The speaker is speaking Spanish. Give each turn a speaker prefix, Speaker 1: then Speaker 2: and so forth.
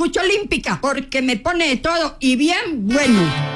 Speaker 1: mucho olímpica porque me pone de todo y bien bueno.